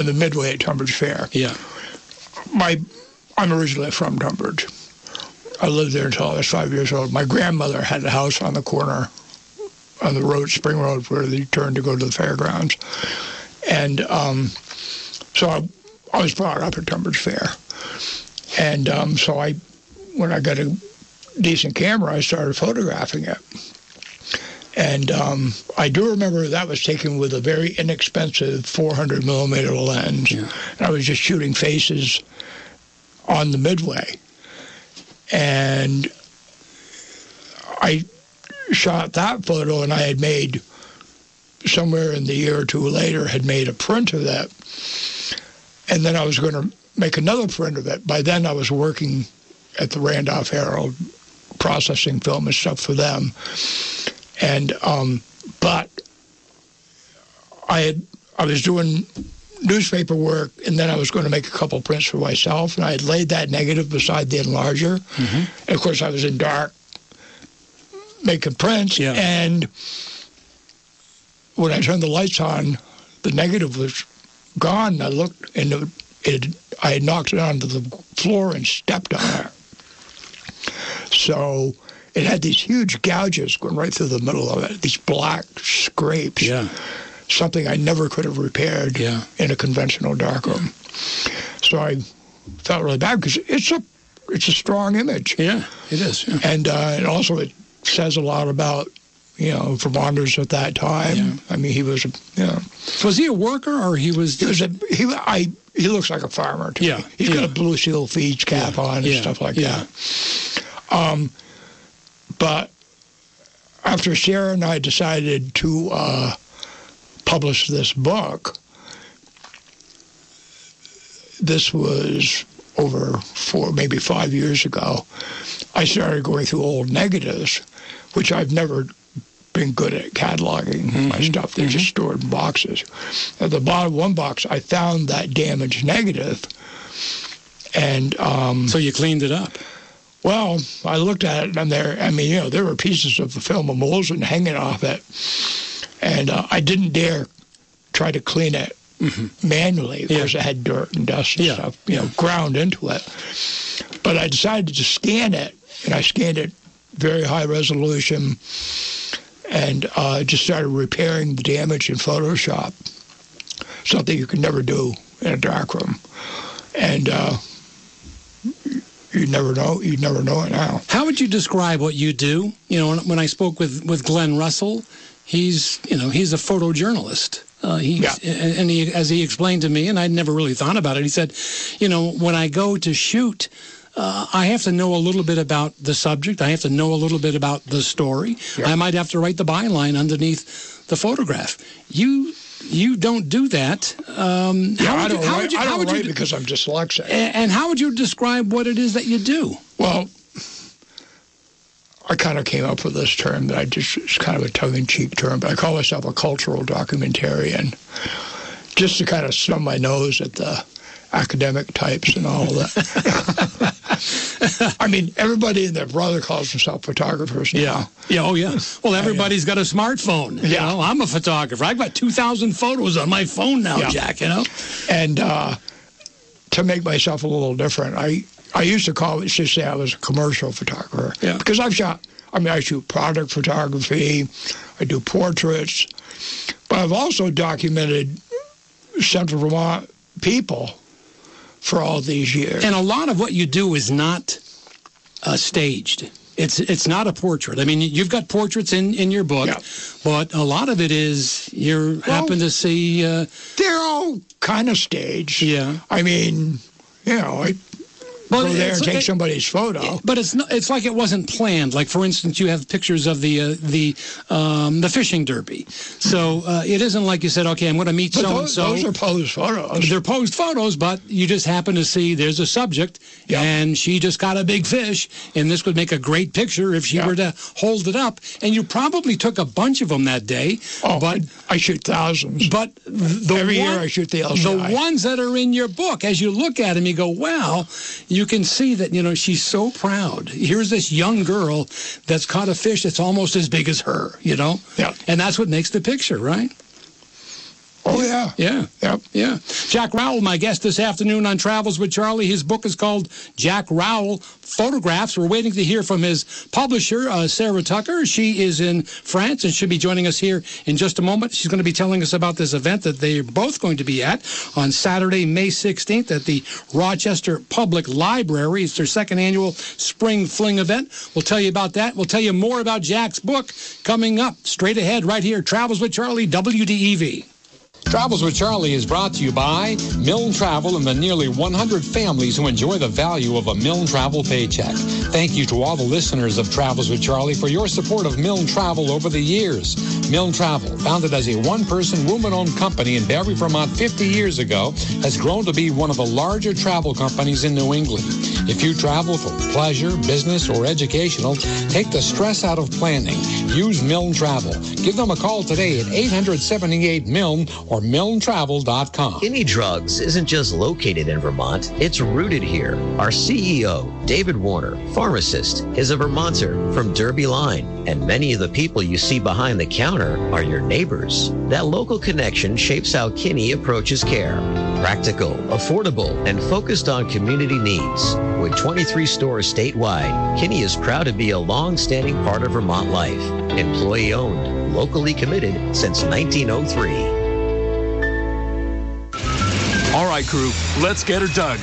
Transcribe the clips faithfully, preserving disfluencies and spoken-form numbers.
in the Midway at Tunbridge Fair. Yeah. My, I'm originally from Tunbridge. I lived there until I was five years old. My grandmother had a house on the corner on the road, Spring Road, where they turned to go to the fairgrounds. And um, so I, I was brought up at Tunbridge Fair. And um, so I, when I got a decent camera, I started photographing it. And um, I do remember that was taken with a very inexpensive four hundred millimeter lens. Yeah. And I was just shooting faces on the Midway. And I shot that photo, and I had made, somewhere in the year or two later, had made a print of that. And then I was going to make another print of it. By then I was working at the Randolph Herald, processing film and stuff for them. And, um, but I had, I was doing newspaper work, and then I was going to make a couple prints for myself, and I had laid that negative beside the enlarger. Mm-hmm. And of course I was in dark making prints, yeah. and when I turned the lights on, the negative was gone. And I looked, and it, it, I had knocked it onto the floor and stepped on it. So it had these huge gouges going right through the middle of it, these black scrapes. Yeah. Something I never could have repaired yeah. in a conventional darkroom. So I felt really bad because it's a it's a strong image. Yeah, it is. Yeah. And uh, and also it says a lot about, you know, Vermonters at that time. Yeah. I mean, he was a, you know. Was he a worker, or he was? He was a, he, I, he looks like a farmer to yeah. me. He's yeah. got a Blue Seal Feeds cap yeah. on and yeah. stuff like yeah. that. Um, but after Sarah and I decided to uh, publish this book, this was over four, maybe five years ago, I started going through old negatives, which I've never been good at cataloging mm-hmm. my stuff. They're mm-hmm. just stored in boxes. At the bottom of one box, I found that damaged negative. And um, so you cleaned it up? Well, I looked at it, and there, I mean, you know, there were pieces of the film emulsion hanging off it. And uh, I didn't dare try to clean it mm-hmm. manually because yeah. it had dirt and dust and yeah. stuff, you yeah. know, ground into it. But I decided to scan it, and I scanned it very high resolution, and uh, just started repairing the damage in Photoshop, something you could never do in a darkroom. And uh, you never know. You never know it now. How would you describe what you do? You know, when, when I spoke with, with Glenn Russell, he's you know he's a photojournalist. Uh, he's, yeah. And he, as he explained to me, and I'd never really thought about it, he said, you know, when I go to shoot, uh, I have to know a little bit about the subject. I have to know a little bit about the story. Yeah. I might have to write the byline underneath the photograph. You you don't do that. Um, yeah, how I would don't you, how write, would you, I how don't would write you, because I'm dyslexic. And, and how would you describe what it is that you do? Well, I kind of came up with this term that I just, it's kind of a tongue-in-cheek term, but I call myself a cultural documentarian, just to kind of snub my nose at the academic types and all that. I mean, everybody and their brother calls themselves photographers now. Yeah. Yeah. Oh, yeah. Well, everybody's got a smartphone. You yeah. know, I'm a photographer. I've got two thousand photos on my phone now, yeah. Jack, you know? And uh, to make myself a little different, I, I used to call it, just say I was a commercial photographer. Yeah. Because I've shot, I mean, I shoot product photography, I do portraits, but I've also documented Central Vermont people for all these years. And a lot of what you do is not uh, staged. It's it's not a portrait. I mean, you've got portraits in, in your book, yeah. but a lot of it is you well, happen to see... Uh, they're all kind of staged. Yeah. I mean, you know, I well, go there and take it, somebody's photo. But it's not, it's like it wasn't planned. Like, for instance, you have pictures of the uh, the um, the fishing derby. So uh, it isn't like you said, okay, I'm going to meet so-and-so. Those are posed photos. They're posed photos, but you just happen to see there's a subject, yeah. and she just got a big fish, and this would make a great picture if she yeah. were to hold it up. And you probably took a bunch of them that day. Oh, but I shoot thousands. But the Every one, year I shoot the L C I. The ones that are in your book, as you look at them, you go, wow, you can see that, you know, she's so proud. Here's this young girl that's caught a fish that's almost as big as her, you know? Yeah. And that's what makes the picture, right? Oh, yeah. Yeah. Yep. Yeah. Jack Rowell, my guest this afternoon on Travels with Charlie. His book is called Jack Rowell Photographs. We're waiting to hear from his publisher, uh, Sarah Tucker. She is in France and should be joining us here in just a moment. She's going to be telling us about this event that they're both going to be at on Saturday, May sixteenth at the Rochester Public Library. It's their second annual Spring Fling event. We'll tell you about that. We'll tell you more about Jack's book coming up straight ahead right here. Travels with Charlie, W D E V. Travels with Charlie is brought to you by Milne Travel and the nearly one hundred families who enjoy the value of a Milne Travel paycheck. Thank you to all the listeners of Travels with Charlie for your support of Milne Travel over the years. Milne Travel, founded as a one-person, woman-owned company in Barre, Vermont fifty years ago, has grown to be one of the larger travel companies in New England. If you travel for pleasure, business, or educational, take the stress out of planning. Use Milne Travel. Give them a call today at eight hundred seventy-eight Milne or milne travel dot com. Kinney Drugs isn't just located in Vermont, it's rooted here. Our C E O, David Warner, pharmacist, is a Vermonter from Derby Line, and many of the people you see behind the counter are your neighbors. That local connection shapes how Kinney approaches care. Practical, affordable, and focused on community needs. With twenty-three stores statewide, Kinney is proud to be a long-standing part of Vermont life. Employee-owned, locally committed since nineteen oh three. All right, crew, let's get her dug.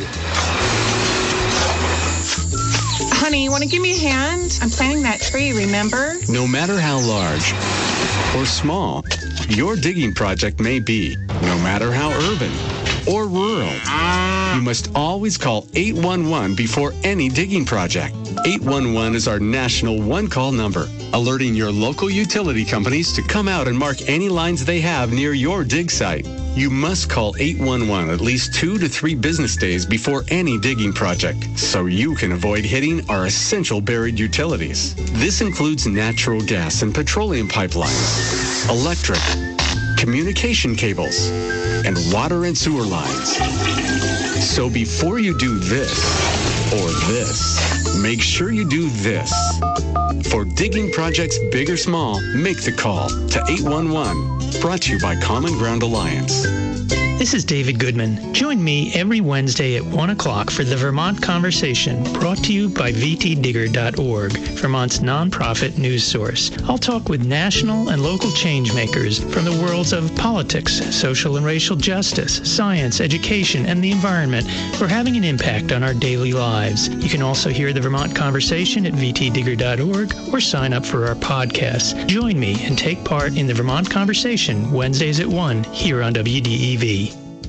Honey, want to give me a hand? I'm planting that tree, remember? No matter how large or small your digging project may be, no matter how urban or rural, you must always call eight one one before any digging project. eight one one is our national one-call number, alerting your local utility companies to come out and mark any lines they have near your dig site. You must call eight one one at least two to three business days before any digging project, so you can avoid hitting our essential buried utilities. This includes natural gas and petroleum pipelines, electric, communication cables, and water and sewer lines. So before you do this or this, make sure you do this. For digging projects big or small, make the call to eight one one. Brought to you by Common Ground Alliance. This is David Goodman. Join me every Wednesday at one o'clock for the Vermont Conversation, brought to you by v t digger dot org, Vermont's nonprofit news source. I'll talk with national and local change makers from the worlds of politics, social and racial justice, science, education, and the environment who are having an impact on our daily lives. You can also hear the Vermont Conversation at v t digger dot org or sign up for our podcasts. Join me and take part in the Vermont Conversation Wednesdays at one here on W D E V.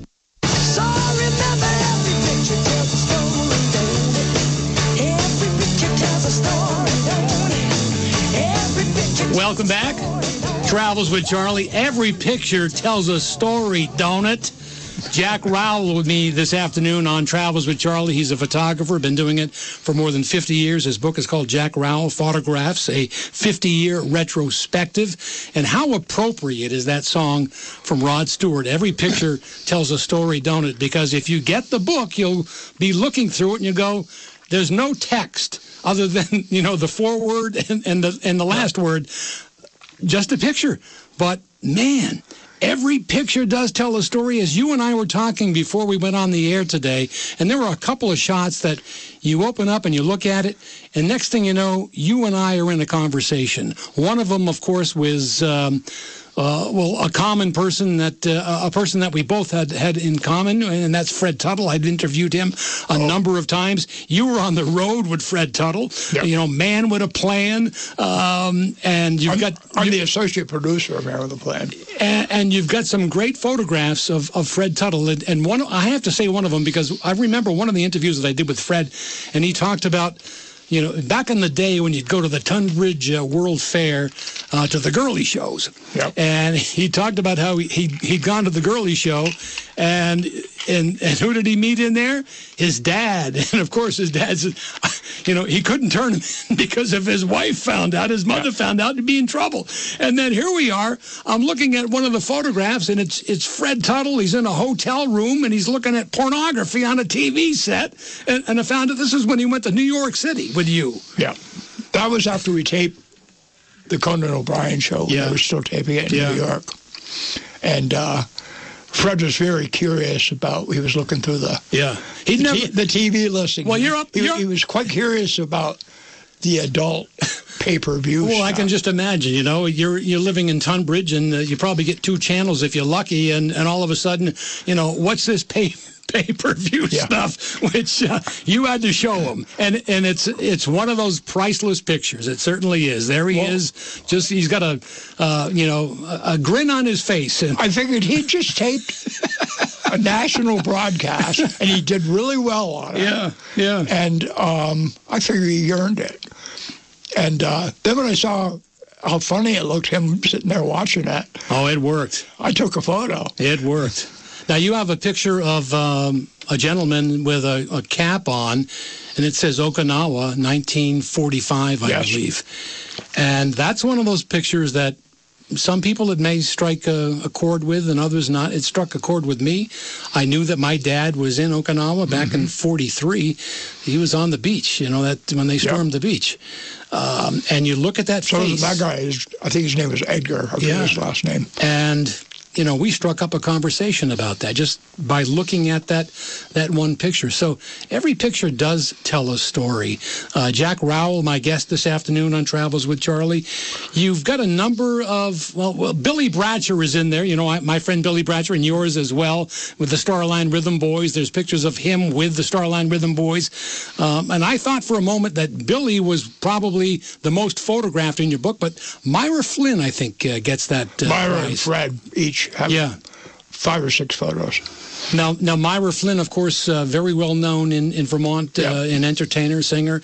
Welcome back. Travels with Charlie. Every picture tells a story, don't it? Jack Rowell with me this afternoon on Travels with Charlie. He's a photographer, been doing it for more than fifty years. His book is called Jack Rowell Photographs, a fifty-year retrospective. And how appropriate is that song from Rod Stewart? Every picture tells a story, don't it? Because if you get the book, you'll be looking through it and you go, there's no text other than, you know, the foreword and, and the and the last word, just a picture. But, man, every picture does tell a story, as you and I were talking before we went on the air today. And there were a couple of shots that you open up and you look at it, and next thing you know, you and I are in a conversation. One of them, of course, was... Um, Uh, well, a common person that uh, a person that we both had had in common, and that's Fred Tuttle. I'd interviewed him a oh. number of times. You were on the road with Fred Tuttle. Yep. You know, Man with a Plan, um, and you've I'm, got. I'm you, the associate producer of Man with a Plan, and, and you've got some great photographs of, of Fred Tuttle. And, and one, I have to say one of them because I remember one of the interviews that I did with Fred, and he talked about. You know, back in the day when you'd go to the Tunbridge uh, World Fair uh, to the girly shows. Yep. And he talked about how he, he, he'd gone to the girly show, and, and and who did he meet in there? His dad. And, of course, his dad said, you know, he couldn't turn him in because if his wife found out, his mother yep. found out, he'd be in trouble. And then here we are. I'm looking at one of the photographs, and it's it's Fred Tuttle. He's in a hotel room, and he's looking at pornography on a T V set. And, and I found out this is when he went to New York City with you. Yeah. That was after we taped the Conan O'Brien show. Yeah. We were still taping it in yeah. New York. And uh, Fred was very curious about. He was looking through the Yeah. He the, never. t- the T V listing. Well, you're up- He, you're- he was quite curious about the adult pay-per-view. Well, I stuff. can just imagine. You know, you're you're living in Tunbridge, and uh, you probably get two channels if you're lucky, and, and all of a sudden, you know, what's this pay pay-per-view Yeah. stuff? Which uh, you had to show them, and and it's it's one of those priceless pictures. It certainly is. There he Well- is. Just he's got a uh, you know a, a grin on his face, and I figured he just taped a national broadcast, and he did really well on it. yeah, yeah. And um, I figured he earned it. And uh, then when I saw how funny it looked, him sitting there watching it, Oh, it worked. I took a photo. It worked. Now, you have a picture of um, a gentleman with a, a cap on, and it says Okinawa, nineteen forty-five, I Yes. believe. And that's one of those pictures that some people it may strike a, a chord with and others not. It struck a chord with me. I knew that my dad was in Okinawa back Mm-hmm. in forty-three. He was on the beach, you know, that when they stormed the beach. Um, and you look at that So face. that guy is, I think his name was Edgar. I forget Yeah. his last name. And, you know, we struck up a conversation about that just by looking at that that one picture. So every picture does tell a story. Uh, Jack Rowell, my guest this afternoon on Travels with Charlie. You've got a number of, well, well Billy Bratcher is in there. You know, I, my friend Billy Bratcher and yours as well with the Starline Rhythm Boys. There's pictures of him with the Starline Rhythm Boys. Um, and I thought for a moment that Billy was probably the most photographed in your book, but Myra Flynn, I think, uh, gets that uh, Myra and prize. Fred each have Yeah. five or six photos. Now, now Myra Flynn, of course, uh, very well known in, in Vermont, Yeah. uh, an entertainer, singer,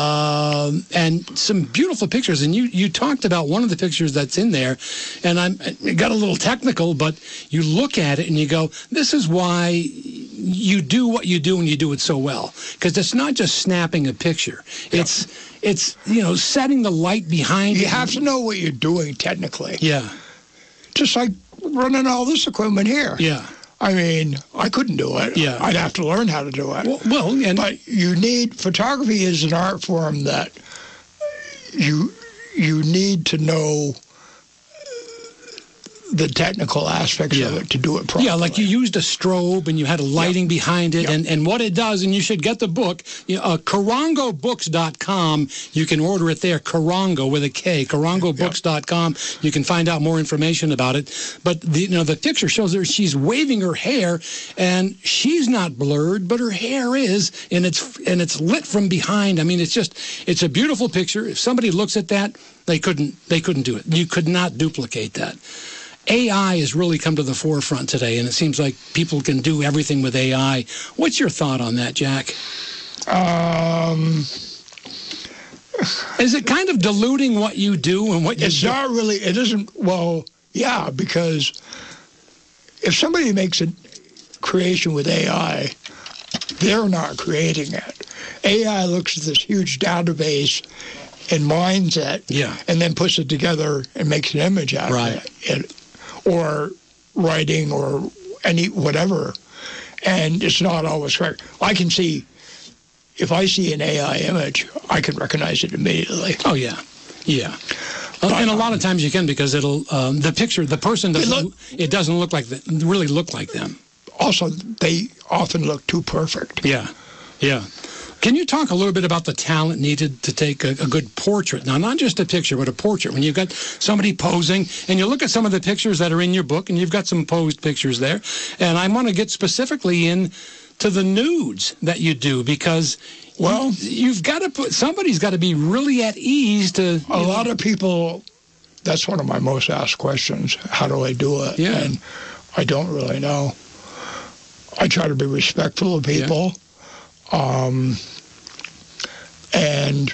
um, and some beautiful pictures. And you, you talked about one of the pictures that's in there, and I'm, it got a little technical, but you look at it and you go, this is why you do what you do and you do it so well. Because it's not just snapping a picture. It's, it's you know, setting the light behind You it. have to know what you're doing technically. Yeah, Just like running all this equipment here. yeah. I mean, I couldn't do it. Yeah. I'd have to learn how to do it. Well, well and But you need, photography is an art form that you you need to know the technical aspects of Yeah. it to do it properly. Yeah, like you used a strobe and you had a lighting behind it, Yeah. and, and what it does, and you should get the book, you know, uh, Karango Books dot com. You can order it there, Karango with a K, Karango Books dot com. You can find out more information about it. But the, you know, the picture shows her, she's waving her hair, and she's not blurred, but her hair is, and it's and it's lit from behind. I mean, it's just, it's a beautiful picture. If somebody looks at that, they couldn't they couldn't do it. You could not duplicate that. A I has really come to the forefront today, and it seems like people can do everything with A I. What's your thought on that, Jack? Um, Is it kind of diluting what you do and what you it's do? not really, it isn't, well, yeah, because if somebody makes a creation with A I, they're not creating it. A I looks at this huge database and mines it, Yeah. and then puts it together and makes an image out Right. of it. it, or writing or any whatever, and it's not always correct. I can see, if I see an A I image, I can recognize it immediately. Oh, yeah. Yeah. Uh, and a lot of times you can, because it'll, um, the picture, the person doesn't, look- it doesn't look like, the, really look like them. Also, they often look too perfect. Yeah. Yeah. Can you talk a little bit about the talent needed to take a, a good portrait? Now, not just a picture, but a portrait. When you've got somebody posing, and you look at some of the pictures that are in your book, and you've got some posed pictures there, and I want to get specifically in to the nudes that you do, because, well, you've got to put, somebody's got to be really at ease to... A lot of people, that's one of my most asked questions. How do I do it? Yeah. And I don't really know. I try to be respectful of people. Um, and,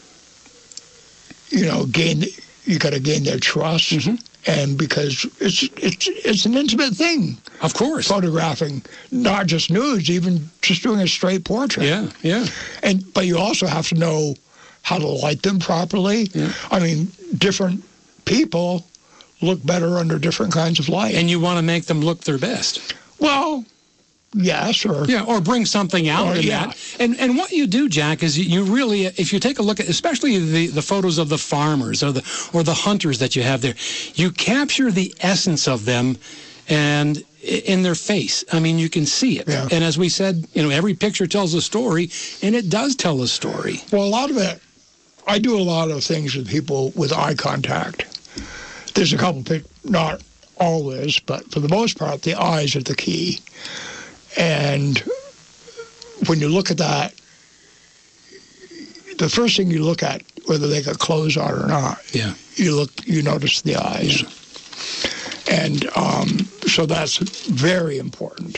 you know, gain, you got to gain their trust. Mm-hmm. And because it's, it's, it's an intimate thing, Of course. photographing, not just nudes, even just doing a straight portrait. Yeah, yeah. And, but you also have to know how to light them properly. Yeah. I mean, different people look better under different kinds of light. And you want to make them look their best. Well, yes, or Yeah, or bring something out Or, in yeah. that. And and what you do, Jack, is you really, if you take a look at, especially the, the photos of the farmers or the or the hunters that you have there, you capture the essence of them, and in their face. I mean, you can see it. Yeah. And as we said, you know, every picture tells a story, and it does tell a story. Well, a lot of it, I do a lot of things with people with eye contact. There's a couple, pic- not always, but for the most part, the eyes are the key. And when you look at that, the first thing you look at, whether they got clothes on or not, yeah, you look, you notice the eyes. Yeah. And um, so that's very important.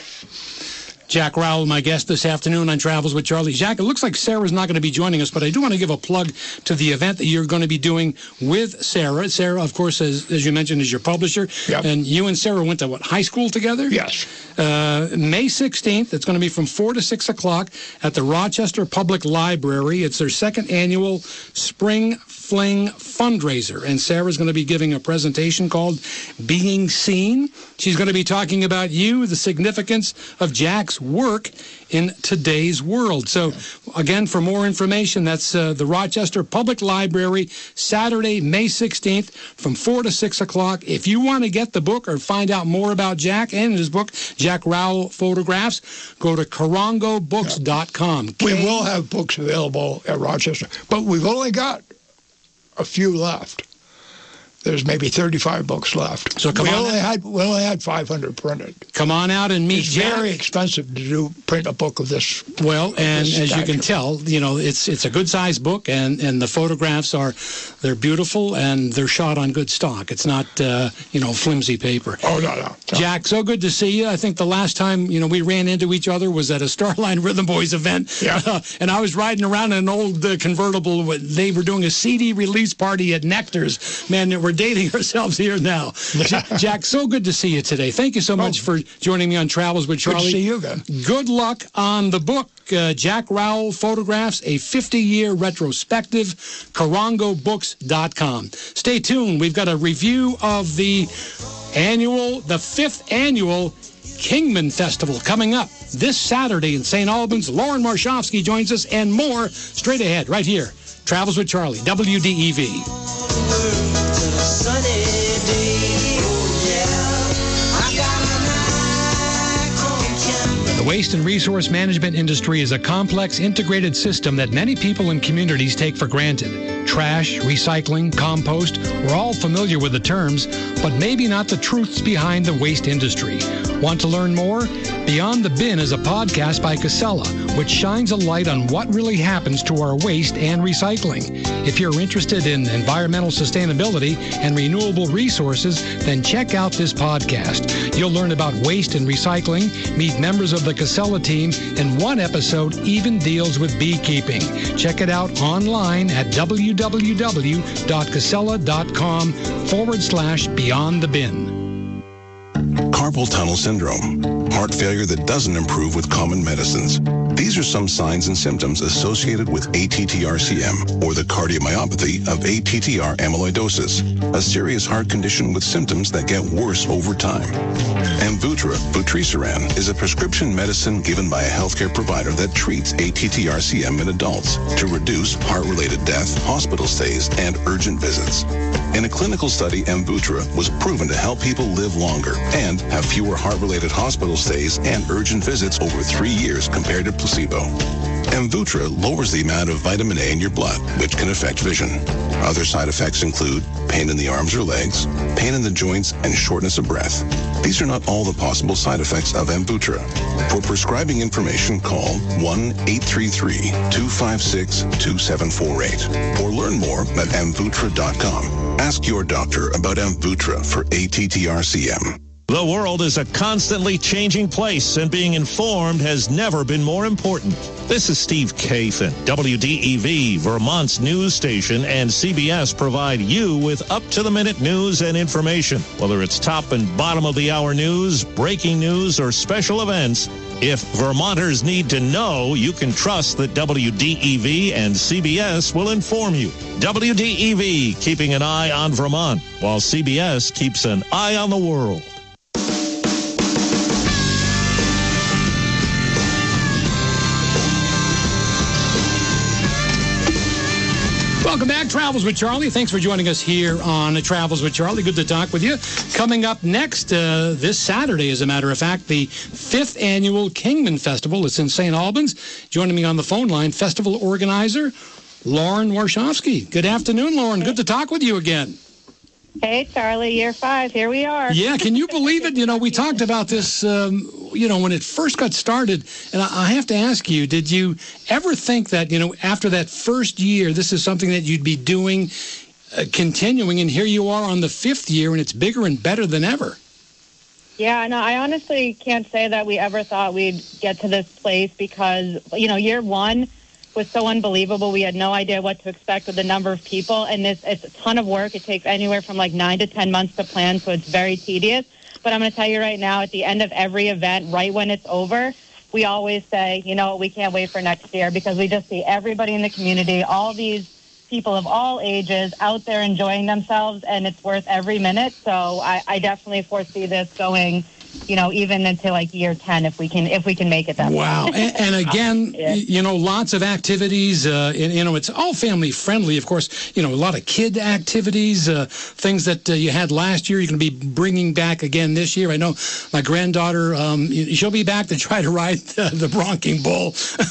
Jack Rowell, my guest this afternoon on Travels with Charlie. Jack, it looks like Sarah's not going to be joining us, but I do want to give a plug to the event that you're going to be doing with Sarah. Sarah, of course, as, as you mentioned, is your publisher. Yep. And you and Sarah went to, what, high school together? Yes. Uh, May sixteenth, it's going to be from four to six o'clock at the Rochester Public Library. It's their second annual Spring Fling fundraiser, and Sarah's going to be giving a presentation called Being Seen. She's going to be talking about you, the significance of Jack's work in today's world. So, again, for more information, that's uh, the Rochester Public Library, Saturday, May sixteenth, from four to six o'clock. If you want to get the book or find out more about Jack and his book, Jack Rowell Photographs, go to Carongo Books dot com. We will have books available at Rochester, but we've only got a few left. There's maybe thirty-five books left. So come we on only out. had we only had five hundred printed. Come on out and meet It's Jack. very expensive to do print a book of this. Well, and this as you can stature. tell, you know, it's it's a good sized book, and, and the photographs are they're beautiful and they're shot on good stock. It's not uh, you know, flimsy paper. Oh no, no, no. Jack, so good to see you. I think the last time, you know, we ran into each other was at a Starline Rhythm Boys event. Yeah. Uh, and I was riding around in an old uh, convertible. They were doing a C D release party at Nectar's. Man, we're dating ourselves here now. J- Jack, so good to see you today. Thank you so much for joining me on Travels with Good Charlie. to see you again. Good luck on the book, uh, Jack Rowell Photographs, a fifty-year retrospective, Carongo Books dot com. Stay tuned. We've got a review of the annual, the fifth annual Kingman Festival coming up this Saturday in Saint Albans. Lauren Marshofsky joins us, and more straight ahead right here. Travels with Charlie, W D E V. The waste and resource management industry is a complex, integrated system that many people and communities take for granted. Trash, recycling, compost, we're all familiar with the terms, but maybe not the truths behind the waste industry. Want to learn more? Beyond the Bin is a podcast by Casella, which shines a light on what really happens to our waste and recycling. If you're interested in environmental sustainability and renewable resources, then check out this podcast. You'll learn about waste and recycling, meet members of the Casella team, and one episode even deals with beekeeping. Check it out online at www.casella.com forward slash Beyond the Bin. Carpal tunnel syndrome, heart failure that doesn't improve with common medicines. These are some signs and symptoms associated with A T T R C M, or the cardiomyopathy of A T T R amyloidosis, a serious heart condition with symptoms that get worse over time. Amvuttra, vutrisiran, is a prescription medicine given by a healthcare provider that treats A T T R C M in adults to reduce heart-related death, hospital stays, and urgent visits. In a clinical study, Amvuttra was proven to help people live longer and have fewer heart-related hospital stays and urgent visits over three years compared to placebo. Amvuttra lowers the amount of vitamin A in your blood, which can affect vision. Other side effects include pain in the arms or legs, pain in the joints, and shortness of breath. These are not all the possible side effects of Amvuttra. For prescribing information, call one eight three three, two five six, two seven four eight or learn more at amvuttra dot com. Ask your doctor about Amvuttra for A T T R C M. The world is a constantly changing place, and being informed has never been more important. This is Steve Kathan. W D E V, Vermont's news station, and C B S provide you with up-to-the-minute news and information. Whether it's top and bottom of the hour news, breaking news, or special events, if Vermonters need to know, you can trust that W D E V and C B S will inform you. W D E V, keeping an eye on Vermont, while C B S keeps an eye on the world. Welcome back, Travels with Charlie. Thanks for joining us here on Travels with Charlie. Good to talk with you. Coming up next, uh, this Saturday, as a matter of fact, the fifth annual Kingman Festival. It's in Saint Albans. Joining me on the phone line, festival organizer Lauren Warshawski. Good afternoon, Lauren. Good to talk with you again. Hey, Charlie, year five. Here we are. Yeah, can you believe it? You know, we talked about this, um, you know, when it first got started. And I have to ask you, did you ever think that, you know, after that first year, this is something that you'd be doing, uh, continuing, and here you are on the fifth year, and it's bigger and better than ever? Yeah, no, I honestly can't say that we ever thought we'd get to this place because, you know, year one was so unbelievable. We had no idea what to expect with the number of people, and it's, it's a ton of work. It takes anywhere from like nine to ten months to plan, so it's very tedious. But I'm going to tell you right now, at the end of every event, right when it's over, we always say, you know, we can't wait for next year because we just see everybody in the community, all these people of all ages out there enjoying themselves, and it's worth every minute. So I, I definitely foresee this going, you know, even into like year ten, if we can, if we can make it that wow. way. and, and again, yeah. you know, lots of activities, uh, and, you know, it's all family friendly, of course, you know, a lot of kid activities, uh, things that uh, you had last year, you're going to be bringing back again this year. I know my granddaughter, um, she'll be back to try to ride uh, the bronking bull.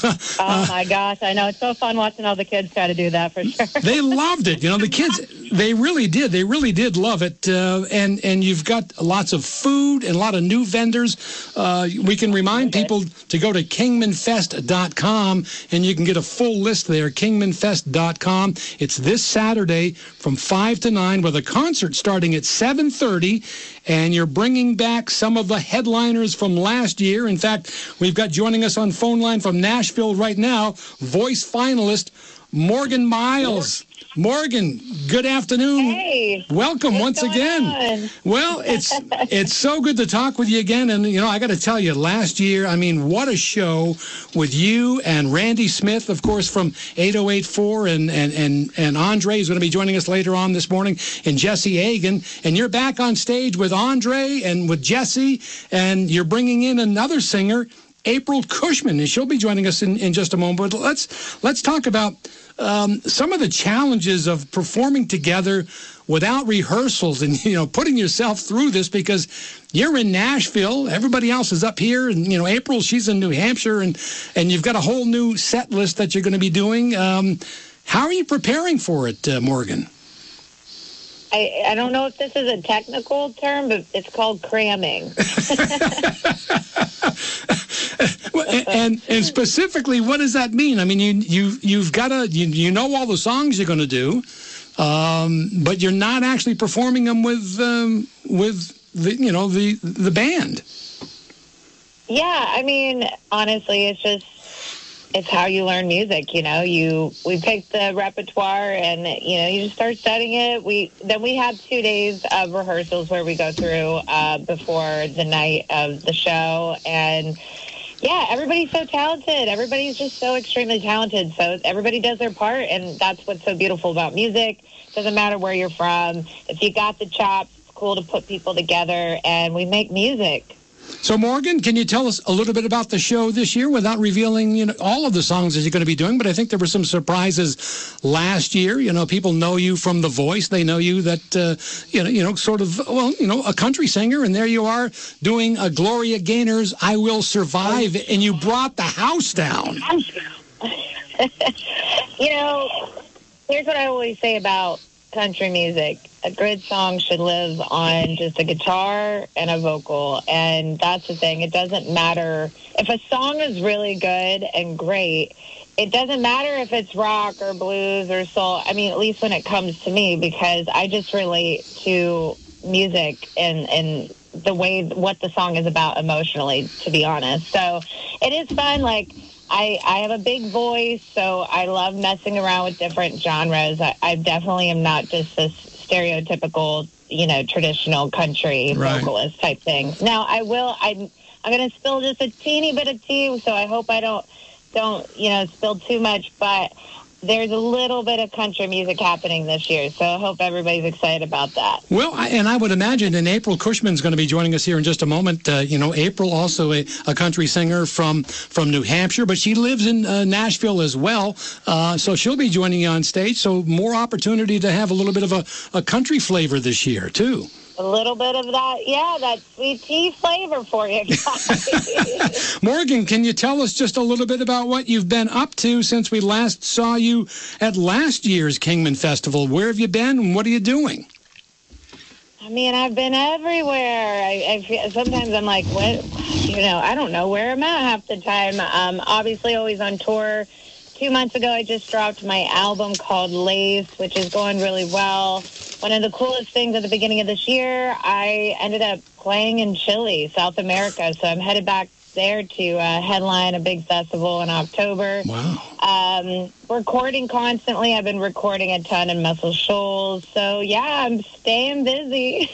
Oh my gosh. I know. It's so fun watching all the kids try to do that for sure. They loved it. You know, the kids, they really did. They really did love it. Uh, and, and you've got lots of food and a lot of new vendors. Uh, we can remind okay. people to go to kingman fest dot com, and you can get a full list there, kingman fest dot com. It's this Saturday from five to nine with a concert starting at seven thirty, and you're bringing back some of the headliners from last year. In fact, we've got joining us on phone line from Nashville right now, voice finalist Morgan Miles. Morgan, good afternoon. Hey. Welcome once again. On? Well, it's it's so good to talk with you again. And, you know, I got to tell you, last year, I mean, what a show with you and Randy Smith, of course, from eight oh eight four, and, and, and, and Andre is going to be joining us later on this morning, and Jesse Agan. And you're back on stage with Andre and with Jesse, and you're bringing in another singer, April Cushman, and she'll be joining us in, in just a moment. But let's let's talk about um, some of the challenges of performing together without rehearsals, and you know, putting yourself through this because you're in Nashville, everybody else is up here, and you know, April, she's in New Hampshire, and and you've got a whole new set list that you're going to be doing. Um, how are you preparing for it, uh, Morgan? I, I don't know if this is a technical term, but it's called cramming. and and specifically, what does that mean? I mean, you you you've got to you, you know all the songs you're going to do, um, but you're not actually performing them with um, with the you know the the band. Yeah, I mean, honestly, it's just. It's how you learn music, you know. You we picked the repertoire, and you know, you just start studying it. We then we have two days of rehearsals where we go through uh, before the night of the show, and yeah, everybody's so talented. Everybody's just so extremely talented. So everybody does their part, and that's what's so beautiful about music. Doesn't matter where you're from. If you got the chops, it's cool to put people together, and we make music. So, Morgan, can you tell us a little bit about the show this year without revealing, you know, all of the songs that you're going to be doing? But I think there were some surprises last year. You know, people know you from The Voice. They know you that, uh, you know, you know, sort of, well, you know, a country singer. And there you are doing a Gloria Gaynor's I Will Survive, and you brought the house down. You know, here's what I always say about country music. A good song should live on just a guitar and a vocal, and that's the thing. It doesn't matter if a song is really good and great. It doesn't matter if it's rock or blues or soul. I mean, at least when it comes to me, because I just relate to music and and the way what the song is about emotionally, to be honest. So it is fun. Like, I, I have a big voice, so I love messing around with different genres. I, I definitely am not just this stereotypical, you know, traditional country right. vocalist type thing. Now, I will, I'm, I'm going to spill just a teeny bit of tea, so I hope I don't, don't, you know, spill too much, but there's a little bit of country music happening this year, so I hope everybody's excited about that. Well, I, and I would imagine, and April Cushman's going to be joining us here in just a moment. Uh, you know, April, also a, a country singer from, from New Hampshire, but she lives in uh, Nashville as well, uh, so she'll be joining you on stage, so more opportunity to have a little bit of a, a country flavor this year, too. A little bit of that, yeah, that sweet tea flavor for you guys. Morgan, can you tell us just a little bit about what you've been up to since we last saw you at last year's Kingman Festival? Where have you been and what are you doing? I mean, I've been everywhere. I, I feel, sometimes I'm like, what? You know, I don't know where I'm at half the time. Um, obviously, always on tour. Two months ago, I just dropped my album called Lace, which is going really well. One of the coolest things at the beginning of this year, I ended up playing in Chile, South America. So I'm headed back there to uh, headline a big festival in October. Wow. Um, recording constantly. I've been recording a ton in Muscle Shoals. So, yeah, I'm staying busy.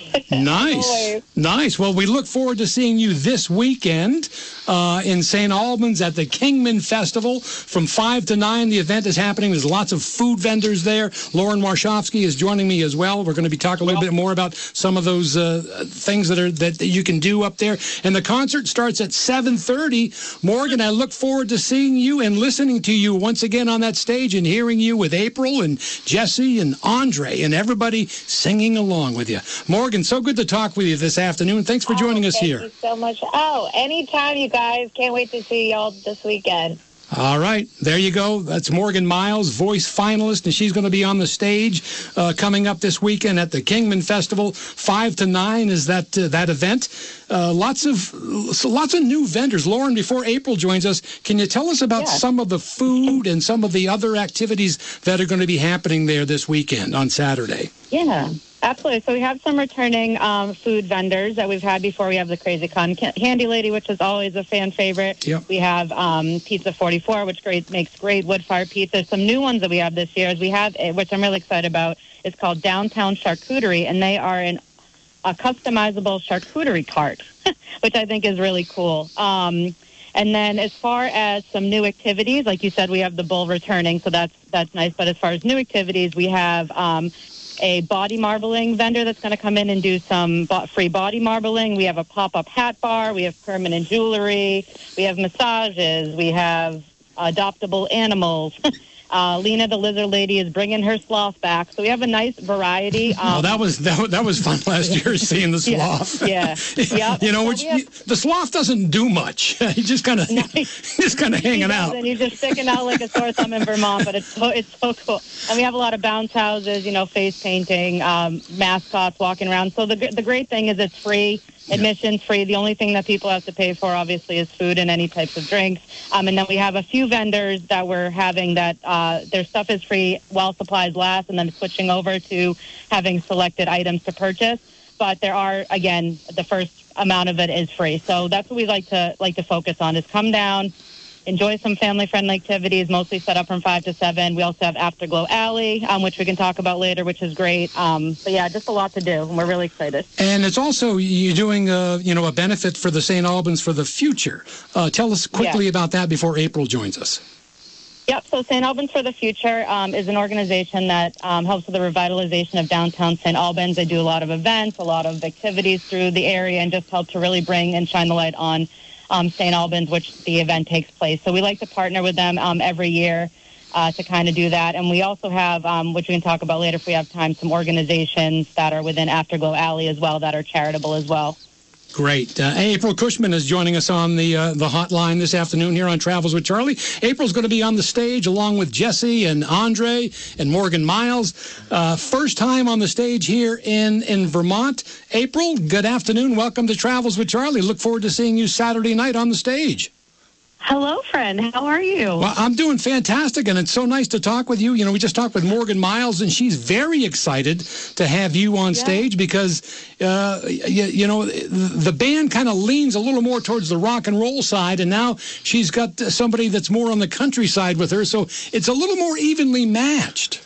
Nice. Nice. Well, we look forward to seeing you this weekend uh, in Saint Albans at the Kingman Festival from five to nine. The event is happening. There's lots of food vendors there. Lauren Warshofsky is joining me as well. We're going to be talking a little bit more about some of those uh, things that are that you can do up there. And the concert starts at seven thirty. Morgan, I look forward to seeing you and listening to you once again on that stage and hearing you with April and Jesse and Andre and everybody singing along with you. Morgan, so good to talk with you this afternoon. Thanks for joining oh, us thank here. Thank you so much. Oh, anytime, you guys. Can't wait to see y'all this weekend. All right, there you go. That's Morgan Miles, voice finalist, and she's going to be on the stage uh, coming up this weekend at the Kingman Festival. Five to nine is that uh, that event. Uh, lots of so lots of new vendors. Lauren, before April joins us, can you tell us about Yeah. some of the food and some of the other activities that are going to be happening there this weekend on Saturday? Yeah, absolutely. So we have some returning um, food vendors that we've had before. We have the Crazy Con Candy Lady, which is always a fan favorite. Yep. We have um, Pizza forty-four, which great makes great wood-fired pizza. Some new ones that we have this year is we have, eh, which I'm really excited about, is called Downtown Charcuterie, and they are an, a customizable charcuterie cart, which I think is really cool. Um, and then as far as some new activities, like you said, we have the bull returning, so that's that's nice. But as far as new activities, we have um, a body marbling vendor that's going to come in and do some bo- free body marbling. We have a pop-up hat bar. We have permanent jewelry. We have massages. We have adoptable animals. Uh, Lena, the lizard lady, is bringing her sloth back. So we have a nice variety. Um, oh, that was that, that was fun last year seeing the sloth. Yeah, yeah. you know, So which we have- the sloth doesn't do much. He's just kind of just kind of hanging out. And you're just sticking out like a sore thumb in Vermont, but it's so, it's so cool. And we have a lot of bounce houses, you know, face painting, um, mascots walking around. So the the great thing is it's free. Admission free. The only thing that people have to pay for, obviously, is food and any types of drinks. Um, and then we have a few vendors that we're having that uh, their stuff is free while supplies last, and then switching over to having selected items to purchase. But there are, again, the first amount of it is free. So that's what we like to like to focus on: is come down, enjoy some family-friendly activities, mostly set up from five to seven. We also have Afterglow Alley, um, which we can talk about later, which is great. Um, but yeah, just a lot to do, and we're really excited. And it's also you're doing a you know a benefit for the Saint Albans for the future. Uh, tell us quickly Yeah. about that before April joins us. Yep, so Saint Albans for the Future um, is an organization that um, helps with the revitalization of downtown Saint Albans. They do a lot of events, a lot of activities through the area, and just help to really bring and shine the light on um, Saint Albans, which the event takes place. So we like to partner with them um, every year uh, to kind of do that. And we also have, um, which we can talk about later if we have time, some organizations that are within Afterglow Alley as well that are charitable as well. Great. Uh, April Cushman is joining us on the uh, the hotline this afternoon here on Travels with Charlie. April's going to be on the stage along with Jesse and Andre and Morgan Miles. Uh, first time on the stage here in, in Vermont. April, good afternoon. Welcome to Travels with Charlie. Look forward to seeing you Saturday night on the stage. Hello, friend. How are you? Well, I'm doing fantastic, and it's so nice to talk with you. You know, we just talked with Morgan Miles, and she's very excited to have you on Yeah. stage because, uh, you, you know, the band kind of leans a little more towards the rock and roll side, and now she's got somebody that's more on the country side with her, so it's a little more evenly matched.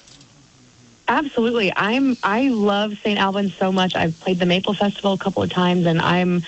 Absolutely. I'm I love Saint Albans so much. I've played the Maple Festival a couple of times, and I'm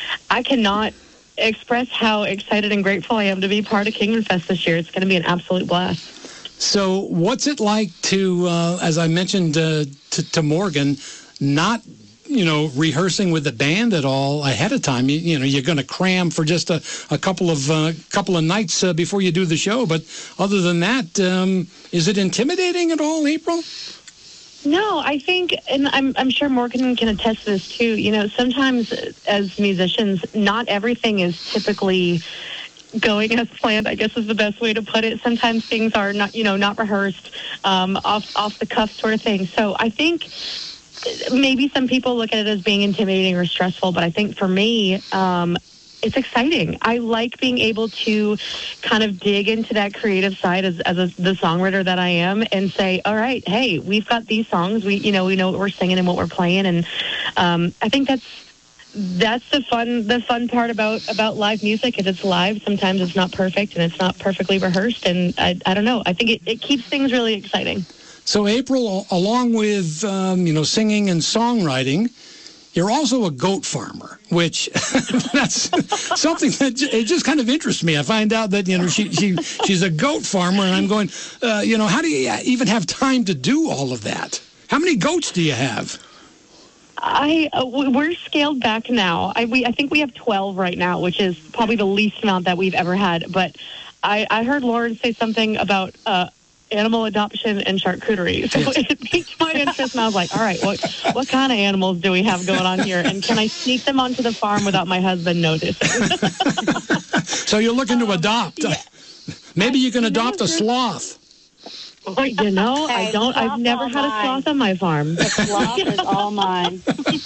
I cannot express how excited and grateful I am to be part of Kingman Fest this year. It's going to be an absolute blast. So what's it like to, uh, as I mentioned uh, to, to Morgan, not, you know, rehearsing with the band at all ahead of time? You, you know, you're going to cram for just a, a couple of uh, couple of nights uh, before you do the show. But other than that, um, is it intimidating at all, April? No, I think, and I'm, I'm sure Morgan can attest to this too, you know, sometimes as musicians, not everything is typically going as planned, I guess is the best way to put it. Sometimes things are not, you know, not rehearsed, um, off, off the cuff sort of thing. So I think maybe some people look at it as being intimidating or stressful, but I think for me, um, it's exciting. I like being able to kind of dig into that creative side as, as a, the songwriter that I am and say, all right, hey, we've got these songs. We, you know, we know what we're singing and what we're playing. And um, I think that's that's the fun the fun part about, about live music is it's live. Sometimes it's not perfect and it's not perfectly rehearsed. And I, I don't know. I think it, it keeps things really exciting. So, April, along with, um, you know, singing and songwriting, you're also a goat farmer, which that's something that j- it just kind of interests me. I find out that, you know, she, she she's a goat farmer, and I'm going, uh, you know, how do you even have time to do all of that? How many goats do you have? I uh, we're scaled back now. I we I think we have twelve right now, which is probably the least amount that we've ever had. But I, I heard Lauren say something about uh, animal adoption and charcuterie. So it piqued my interest, and I was like, all right, what what kind of animals do we have going on here? And can I sneak them onto the farm without my husband noticing? So you're looking to adopt. Um, yeah. Maybe you can I, adopt you know, a sloth. Oh, you know, Hey, I don't. I've never had a sloth on my farm. The sloth is all mine.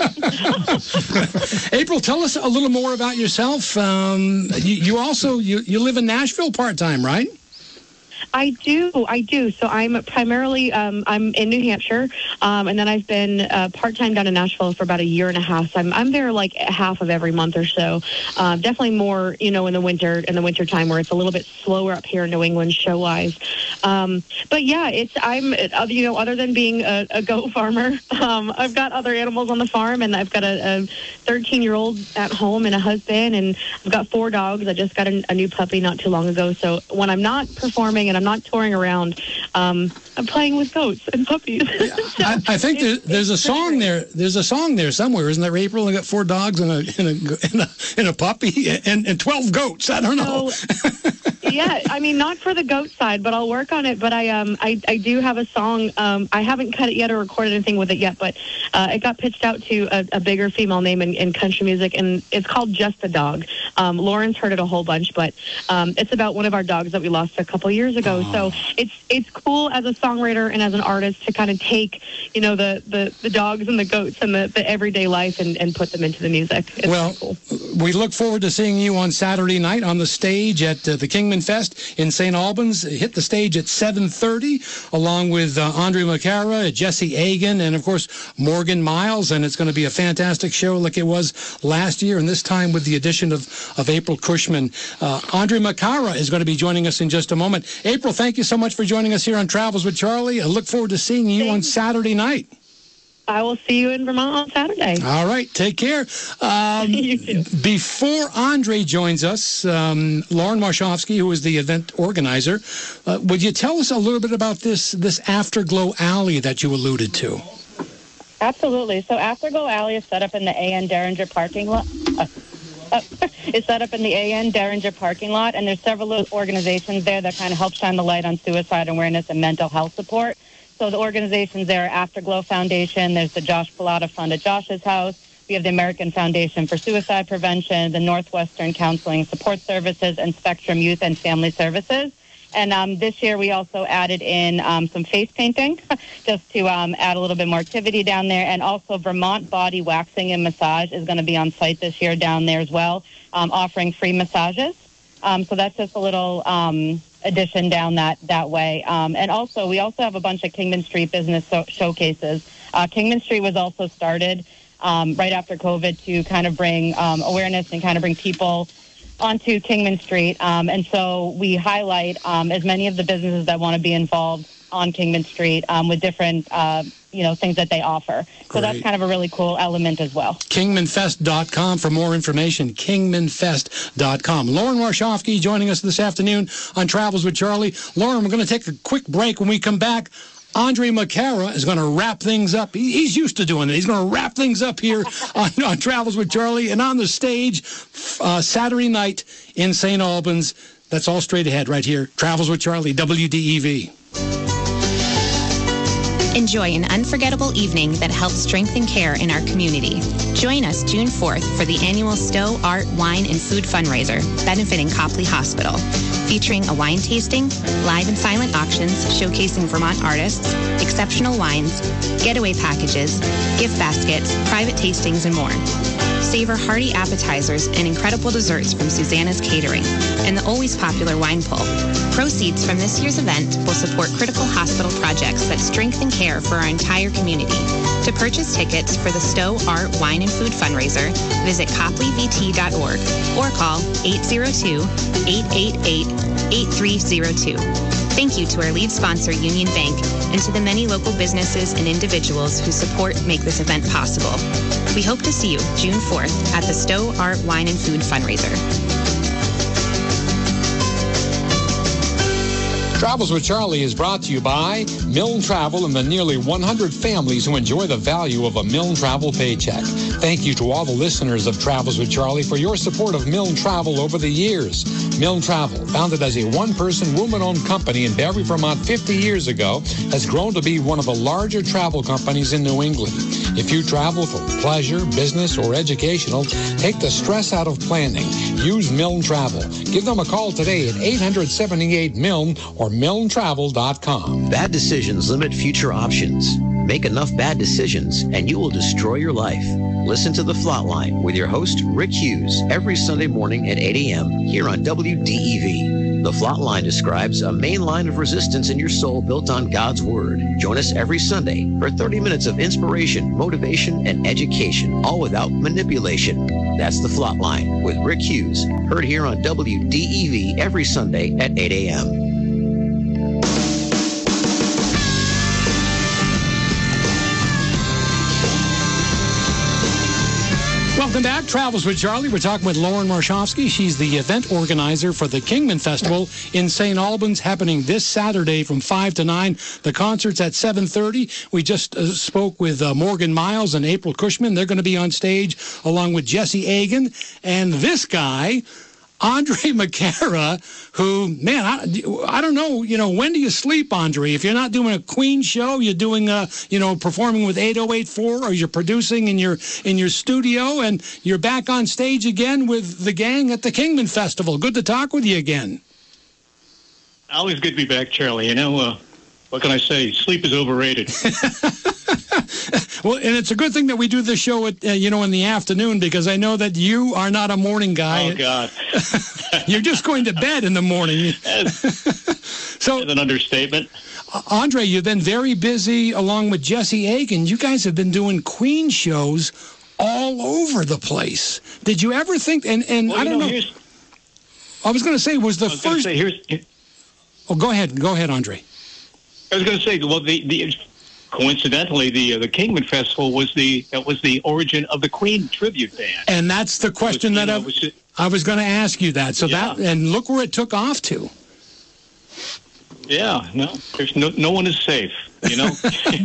April, tell us a little more about yourself. Um, you, you also you, you live in Nashville part-time, right? I do, I do. So I'm primarily, um, I'm in New Hampshire, um, and then I've been uh, part-time down in Nashville for about a year and a half. So I'm, I'm there like half of every month or so. Uh, definitely more, you know, in the winter, in the winter time where it's a little bit slower up here in New England show-wise. Um, but yeah, it's, I'm, you know, other than being a, a goat farmer, um, I've got other animals on the farm, and I've got a, a thirteen-year-old at home and a husband, and I've got four dogs. I just got a, a new puppy not too long ago. So when I'm not performing and I'm not touring around, um, I'm playing with goats and puppies. Yeah. so I, I think there, there's a song there. There's a song there somewhere, isn't there, April? I got four dogs and a and a, and a, and a puppy and, and twelve goats. I don't know. So, yeah, I mean, not for the goat side, but I'll work on it. But I um I, I do have a song. Um, I haven't cut it yet or recorded anything with it yet, but uh, it got pitched out to a, a bigger female name in, in country music, and it's called Just a Dog. Um, Lauren's heard it a whole bunch, but um, it's about one of our dogs that we lost a couple years ago. Oh. So it's it's cool as a songwriter and as an artist to kind of take, you know, the, the, the dogs and the goats and the, the everyday life and, and put them into the music. It's well, cool. We look forward to seeing you on Saturday night on the stage at uh, the Kingman Fest in Saint Albans. Hit the stage at seven thirty, along with uh, Andre Macara, Jesse Agan, and, of course, Morgan Miles. And it's going to be a fantastic show like it was last year, and this time with the addition of, of April Cushman. Uh, Andre Macara is going to be joining us in just a moment. April, thank you so much for joining us here on Travels with Charlie. I look forward to seeing you on Saturday night. I will see you in Vermont on Saturday. All right. Take care. Um, you too. Before Andre joins us, um, Lauren Marshofsky, who is the event organizer, uh, would you tell us a little bit about this, this Afterglow Alley that you alluded to? Absolutely. So Afterglow Alley is set up in the A N Derringer parking lot. Uh, uh, it's set up in the A N Derringer parking lot, and there's several organizations there that kind of help shine the light on suicide awareness and mental health support. So the organizations there are Afterglow Foundation, there's the Josh Pilata Fund at Josh's house, we have the American Foundation for Suicide Prevention, the Northwestern Counseling Support Services, and Spectrum Youth and Family Services. And um, this year we also added in um, some face painting just to um, add a little bit more activity down there. And also Vermont Body Waxing and Massage is going to be on site this year down there as well, um, offering free massages. Um, so that's just a little um, addition down that, that way. Um, and also, we also have a bunch of Kingman Street business so- showcases. Uh, Kingman Street was also started um, right after COVID to kind of bring um, awareness and kind of bring people onto Kingman Street. Um, and so we highlight um, as many of the businesses that want to be involved on Kingman Street um, with different, uh, you know, things that they offer. So Great. that's kind of a really cool element as well. kingman fest dot com for more information, kingman fest dot com. Lauren Warshofsky joining us this afternoon on Travels with Charlie. Lauren, we're going to take a quick break. When we come back, Andre McCara is going to wrap things up. He, he's used to doing it. He's going to wrap things up here on, on Travels with Charlie and on the stage uh, Saturday night in Saint Albans. That's all straight ahead right here. Travels with Charlie, W D E V. Enjoy an unforgettable evening that helps strengthen care in our community. Join us June fourth for the annual Stowe Art, Wine, and Food fundraiser benefiting Copley Hospital, featuring a wine tasting, live and silent auctions showcasing Vermont artists, exceptional wines, getaway packages, gift baskets, private tastings, and more. Savor hearty appetizers and incredible desserts from Susanna's Catering and the always popular wine pull. Proceeds from this year's event will support critical hospital projects that strengthen care for our entire community. To purchase tickets for the Stowe Art, Wine, and Food fundraiser, visit copley v t dot org or call eight zero two, eight eight eight, eight three zero two. Thank you to our lead sponsor, Union Bank, and to the many local businesses and individuals whose support make this event possible. We hope to see you June fourth at the Stowe Art, Wine, and Food fundraiser. Travels with Charlie is brought to you by Milne Travel and the nearly one hundred families who enjoy the value of a Milne Travel paycheck. Thank you to all the listeners of Travels with Charlie for your support of Milne Travel over the years. Milne Travel, founded as a one-person, woman-owned company in Barre, Vermont fifty years ago, has grown to be one of the larger travel companies in New England. If you travel for pleasure, business, or educational, take the stress out of planning. Use Milne Travel. Give them a call today at eight hundred seventy-eight Milne or milne travel dot com. Bad decisions limit future options. Make enough bad decisions and you will destroy your life. Listen to The Flatline with your host, Rick Hughes, every Sunday morning at eight a.m. here on W D E V. The Flatline describes a main line of resistance in your soul built on God's Word. Join us every Sunday for thirty minutes of inspiration, motivation, and education, all without manipulation. That's The Flatline with Rick Hughes, heard here on W D E V every Sunday at eight a.m. Welcome back. Travels with Charlie. We're talking with Lauren Warshofsky. She's the event organizer for the Kingman Festival in Saint Albans, happening this Saturday from five to nine. The concert's at seven thirty. We just uh, spoke with uh, Morgan Miles and April Cushman. They're going to be on stage along with Jesse Agan. And this guy, Andre McCara, who, man, I, I don't know, you know, when do you sleep, Andre? If you're not doing a Queen show, you're doing, a, you know, performing with eight oh eight four, or you're producing in your in your studio, and you're back on stage again with the gang at the Kingman Festival. Good to talk with you again. Always good to be back, Charlie. You know, uh, what can I say? Sleep is overrated. Well, and it's a good thing that we do this show at, uh, you know, in the afternoon, because I know that you are not a morning guy. Oh, God. You're just going to bed in the morning. So, that's an understatement. Andre, you've been very busy along with Jesse Agan. You guys have been doing Queen shows all over the place. Did you ever think, and, and well, I don't know, know, I was going to say, was the I was first... Say, here's, here, oh, go ahead. Go ahead, Andre. I was going to say, well, the... the coincidentally, the uh, the Kingman Festival was the that was the origin of the Queen tribute band, and that's the question was, that know, I, was, I was going to ask you that. So yeah. that, and look where it took off to. Yeah, no, there's no no one is safe, you know.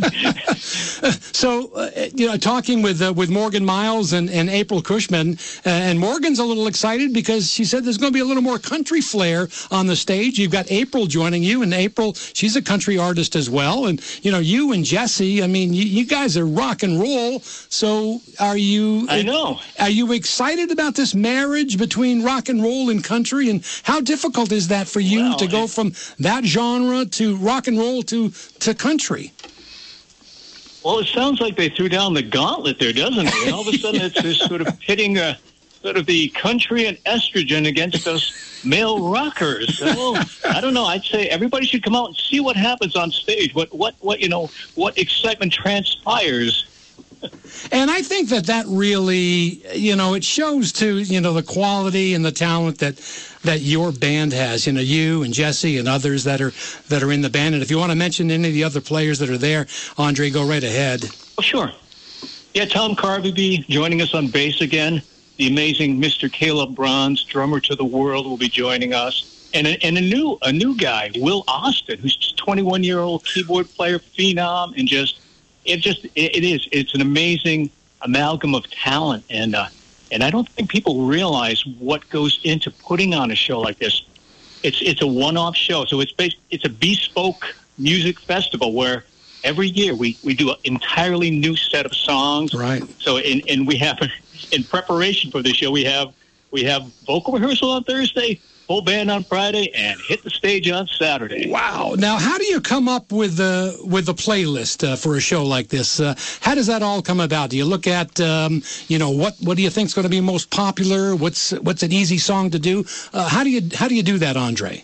So, uh, you know, talking with uh, with Morgan Miles and, and April Cushman, uh, and Morgan's a little excited because she said there's going to be a little more country flair on the stage. You've got April joining you, and April, she's a country artist as well. And, you know, you and Jesse, I mean, you, you guys are rock and roll. So are you... I know. Are you excited about this marriage between rock and roll and country? And how difficult is that for you well, to go it, from that genre to rock and roll to, to country? Well, it sounds like they threw down the gauntlet there, doesn't it? And all of a sudden, it's this sort of pitting uh, sort of the country and estrogen against those male rockers. So, I don't know. I'd say everybody should come out and see what happens on stage. What, what, what, you know, what excitement transpires And I think that that really, you know, it shows to, you know, the quality and the talent that that your band has. You know, you and Jesse and others that are that are in the band. And if you want to mention any of the other players that are there, Andre, go right ahead. Oh, sure. Yeah, Tom Carvey joining us on bass again. The amazing Mister Caleb Bronze, drummer to the world, will be joining us. And a, and a new a new guy, Will Austin, who's just a twenty-one-year-old keyboard player, phenom, and just it just it, it is it's an amazing amalgam of talent, and uh, and I don't think people realize what goes into putting on a show like this. It's it's a one-off show, so it's based, it's a bespoke music festival where every year we, we do an entirely new set of songs. Right. So in and we have in preparation for the show we have we have vocal rehearsal on Thursday, full band on Friday, and hit the stage on Saturday. Wow! Now, how do you come up with the with the playlist uh, for a show like this? Uh, how does that all come about? Do you look at, um, you know, what what do you think is going to be most popular? What's what's an easy song to do? Uh, how do you how do you do that, Andre?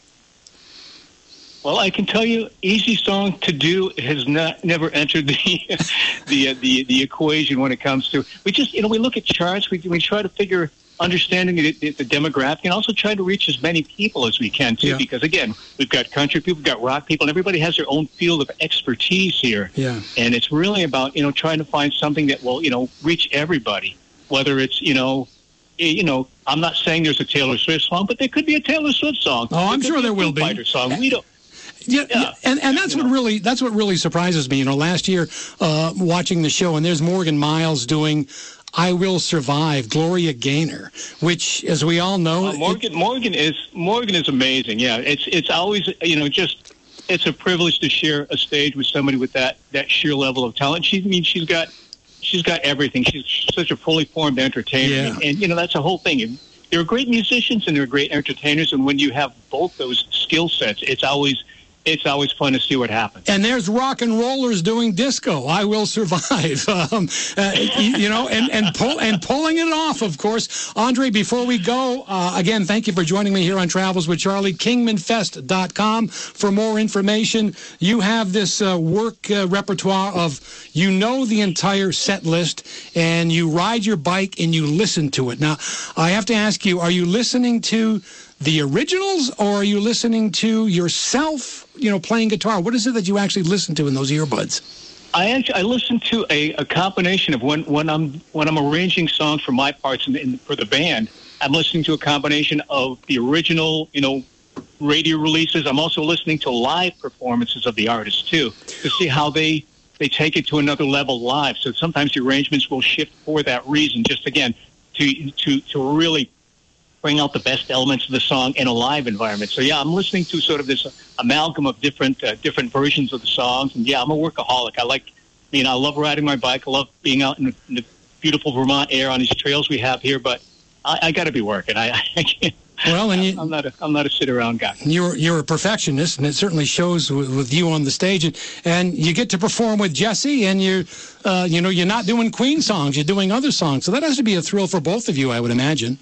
Well, I can tell you, easy song to do has not never entered the the uh, the the equation when it comes to. We just you know we look at charts. We we try to figure. Understanding the, the, the demographic, and also trying to reach as many people as we can, too, yeah. Because, again, we've got country people, we've got rock people, and everybody has their own field of expertise here. Yeah. And it's really about, you know, trying to find something that will, you know, reach everybody, whether it's, you know, you know, I'm not saying there's a Taylor Swift song, but there could be a Taylor Swift song. Oh, I'm sure there will be. Fighter song. We don't. Yeah, yeah, and and that's what really that's what really surprises me. You know, last year uh, watching the show, and there's Morgan Miles doing "I Will Survive," Gloria Gaynor, which, as we all know, uh, Morgan it, Morgan is Morgan is amazing. Yeah, it's it's always you know just it's a privilege to share a stage with somebody with that that sheer level of talent. She I mean she's got she's got everything. She's such a fully formed entertainer, yeah. and, and you know that's a whole thing. They're great musicians and they're great entertainers, and when you have both those skill sets, it's always It's always fun to see what happens. And there's rock and rollers doing disco. I Will Survive. Um, uh, you, you know, and and, pull, and pulling it off, of course. Andre, before we go, uh, again, thank you for joining me here on Travels with Charlie. Kingman Fest dot com for more information. You have this uh, work uh, repertoire of, you know, the entire set list, and you ride your bike and you listen to it. Now, I have to ask you, are you listening to the originals, or are you listening to yourself, you know, playing guitar? What is it that you actually listen to in those earbuds? I actually I listen to a, a combination of when, when I'm when I'm arranging songs for my parts in, in, for the band. I'm listening to a combination of the original, you know, radio releases. I'm also listening to live performances of the artists too, to see how they they take it to another level live. So sometimes the arrangements will shift for that reason. Just again to to to really bring out the best elements of the song in a live environment. So yeah, I'm listening to sort of this amalgam of different uh, different versions of the songs. And yeah, I'm a workaholic. I like, I mean, I love riding my bike. I love being out in the, in the beautiful Vermont air on these trails we have here. But I, I got to be working. I, I can't. Well, and you, I'm not a I'm not a sit around guy. You're you're a perfectionist, and it certainly shows with, with you on the stage. And, and you get to perform with Jesse, and you uh, you know you're not doing Queen songs, you're doing other songs. So that has to be a thrill for both of you, I would imagine.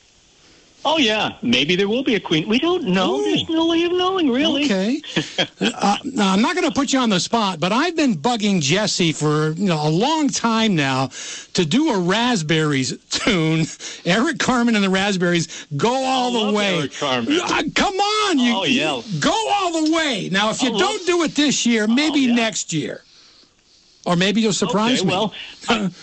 Oh, yeah. Maybe there will be a Queen. We don't know. Ooh. There's no way of knowing, really. Okay. uh, now, I'm not going to put you on the spot, but I've been bugging Jesse for you know a long time now to do a Raspberries tune. Eric Carmen and the Raspberries, Go All I the Way. Eric Carmen. Uh, come on. You, oh, yeah. Go all the way. Now, if you I don't love... do it this year, maybe oh, yeah. next year. Or maybe you'll surprise okay, me. Well, I,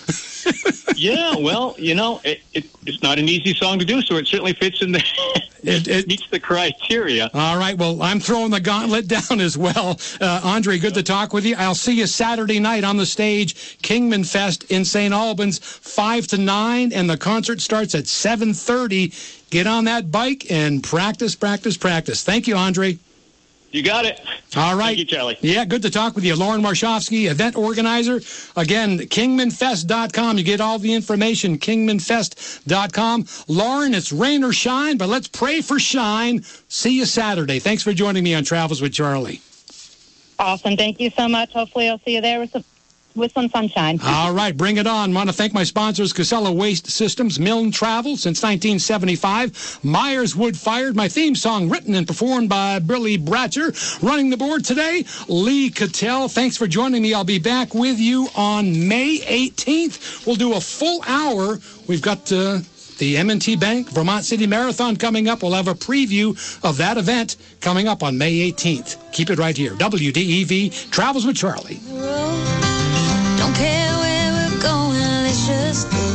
yeah, well, you know, it, it, it's not an easy song to do, so it certainly fits in the, it, it meets the criteria. All right, well, I'm throwing the gauntlet down as well. Uh, Andre, good to talk with you. I'll see you Saturday night on the stage, Kingman Fest in Saint Albans, five to nine, and the concert starts at seven thirty. Get on that bike and practice, practice, practice. Thank you, Andre. You got it. All right. Thank you, Charlie. Yeah, good to talk with you. Lauren Marshofsky, event organizer. Again, Kingman Fest dot com. You get all the information, Kingman Fest dot com. Lauren, it's rain or shine, but let's pray for shine. See you Saturday. Thanks for joining me on Travels with Charlie. Awesome. Thank you so much. Hopefully I'll see you there with some with some sunshine. All right, bring it on. Want to thank my sponsors, Casella Waste Systems, Milne Travel since nineteen seventy-five, Myers Wood Fired, my theme song written and performed by Billy Bratcher. Running the board today, Lee Cattell. Thanks for joining me. I'll be back with you on May eighteenth. We'll do a full hour. We've got uh, the M and T Bank Vermont City Marathon coming up. We'll have a preview of that event coming up on May eighteenth. Keep it right here. W D E V Travels with Charlie. Don't care where we're going, let's just go.